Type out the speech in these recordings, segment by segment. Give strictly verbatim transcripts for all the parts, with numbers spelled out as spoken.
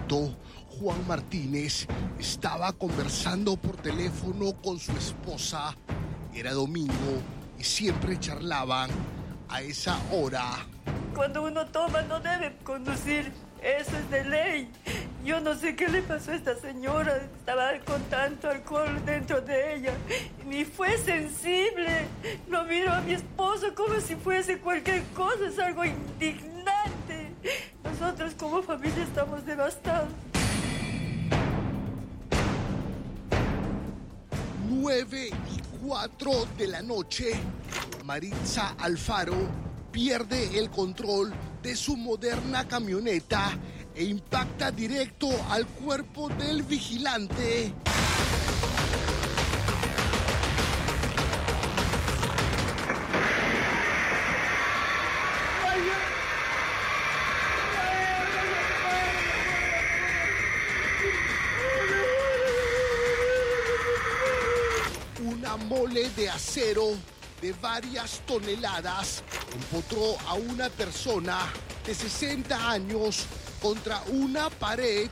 momento, Juan Martínez estaba conversando por teléfono con su esposa. Era domingo y siempre charlaban a esa hora. Cuando uno toma no debe conducir, eso es de ley. Yo no sé qué le pasó a esta señora, estaba con tanto alcohol dentro de ella. Ni fue sensible. Lo miro a mi esposo como si fuese cualquier cosa, es algo indignante. Nosotros como familia estamos devastados. Nueve y cuatro de la noche, Maritza Alfaro pierde el control de su moderna camioneta e impacta directo al cuerpo del vigilante. Una mole de acero de varias toneladas empotró a una persona de sesenta años contra una pared.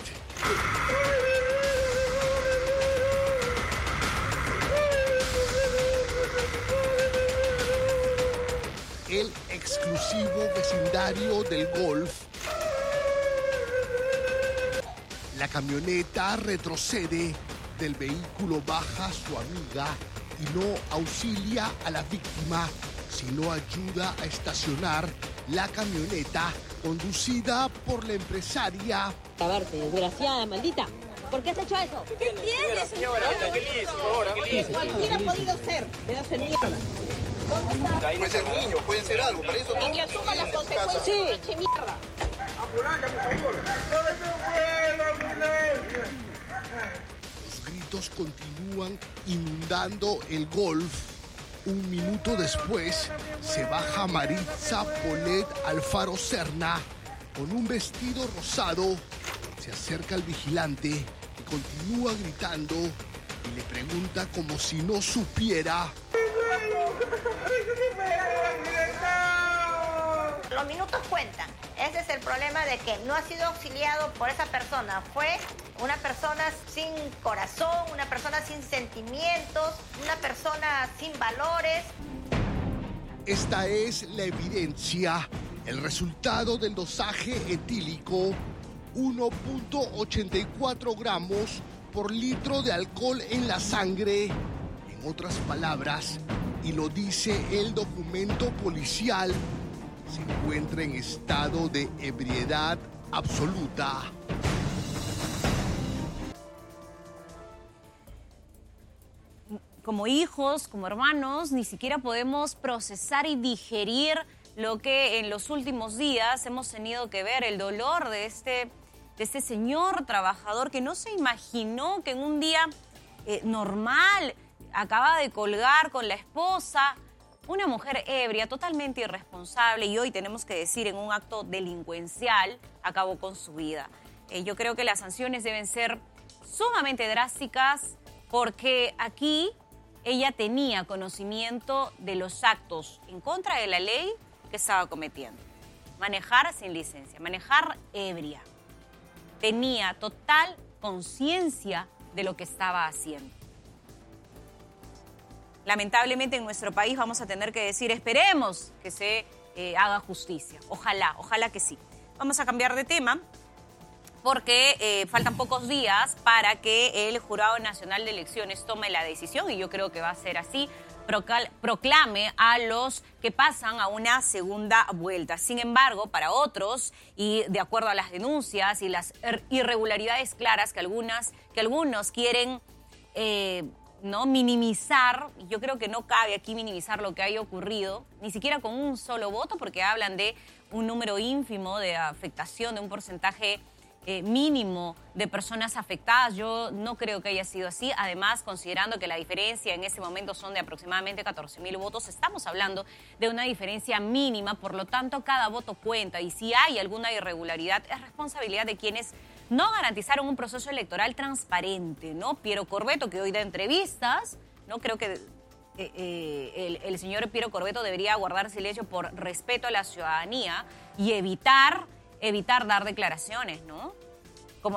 El exclusivo vecindario del Golf. La camioneta retrocede, del vehículo baja su amiga y no auxilia a la víctima, sino ayuda a estacionar la camioneta conducida por la empresaria. A verte, desgraciada, maldita. ¿Por qué has hecho eso? ¿Qué tienes, señora? ¿Qué le hizo, por favor? ¿Qué le hizo? Cualquiera ha podido ser. Pedazo de mierda. Pueden ser niños, pueden ser algo. Para eso y que asuma las consecuencias. Sí, che mierda. Ambulancia, por favor. Los gritos continúan inundando el Golf. Un minuto después, se baja Maritza Polet Alfaro Serna con un vestido rosado. Se acerca al vigilante y continúa gritando y le pregunta como si no supiera. Los minutos cuentan. Ese es el problema de que no ha sido auxiliado por esa persona. Fue una persona sin corazón, una persona sin sentimientos, una persona sin valores. Esta es la evidencia, el resultado del dosaje etílico, uno punto ochenta y cuatro gramos por litro de alcohol en la sangre. En otras palabras, y lo dice el documento policial, se encuentra en estado de ebriedad absoluta. Como hijos, como hermanos, ni siquiera podemos procesar y digerir lo que en los últimos días hemos tenido que ver, el dolor de este, de este señor trabajador que no se imaginó que en un día eh, normal acaba de colgar con la esposa. Una mujer ebria, totalmente irresponsable, y hoy tenemos que decir en un acto delincuencial, acabó con su vida. Eh, yo creo que las sanciones deben ser sumamente drásticas porque aquí ella tenía conocimiento de los actos en contra de la ley que estaba cometiendo. Manejar sin licencia, manejar ebria. Tenía total conciencia de lo que estaba haciendo. Lamentablemente en nuestro país vamos a tener que decir, esperemos que se eh, haga justicia. Ojalá, ojalá que sí. Vamos a cambiar de tema porque eh, faltan pocos días para que el Jurado Nacional de Elecciones tome la decisión, y yo creo que va a ser así, proclame a los que pasan a una segunda vuelta. Sin embargo, para otros, y de acuerdo a las denuncias y las irregularidades claras que, algunas, que algunos quieren eh, ¿no? minimizar, yo creo que no cabe aquí minimizar lo que haya ocurrido, ni siquiera con un solo voto, porque hablan de un número ínfimo de afectación, de un porcentaje eh, mínimo de personas afectadas. Yo no creo que haya sido así. Además, considerando que la diferencia en ese momento son de aproximadamente catorce mil votos, estamos hablando de una diferencia mínima, por lo tanto, cada voto cuenta, y si hay alguna irregularidad, es responsabilidad de quienes no garantizaron un proceso electoral transparente, ¿no? Piero Corbeto, que hoy da entrevistas, ¿no? Creo que eh, eh, el, el señor Piero Corbeto debería guardar silencio por respeto a la ciudadanía y evitar, evitar dar declaraciones, ¿no?